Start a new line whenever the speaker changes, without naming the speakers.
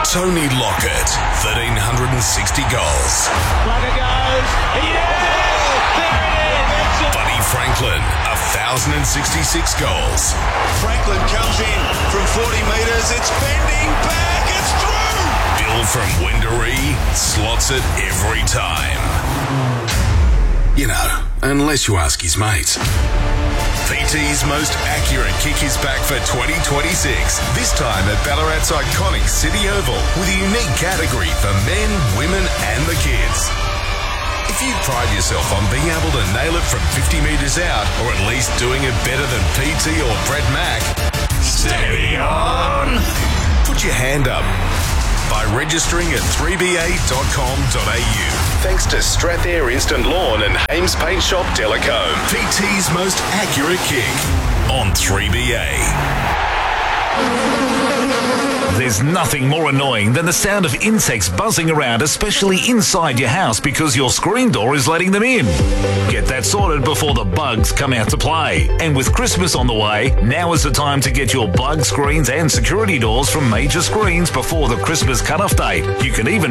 Tony Lockett, 1,360 goals.
Plugger goes. Yeah! There it is!
Buddy Franklin, 1,066 goals.
Franklin comes in from 40 metres. It's bending back. It's through.
Bill from Wendouree slots it every time. You know, unless you ask his mates. PT's most accurate kick is back for 2026. This time at Ballarat's iconic City Oval with a unique category for men, women and the kids. If you pride yourself on being able to nail it from 50 metres out, or at least doing it better than PT or Brett Mack, steady on! Put your hand up by registering at 3ba.com.au. Thanks to Strathair Instant Lawn and Hames Paint Shop Delacombe. PT's most accurate kick on 3BA.
There's nothing more annoying than the sound of insects buzzing around, especially inside your house because your screen door is letting them in. Get that sorted before the bugs come out to play. And with Christmas on the way, now is the time to get your bug screens and security doors from Major Screens before the Christmas cut-off date. You can even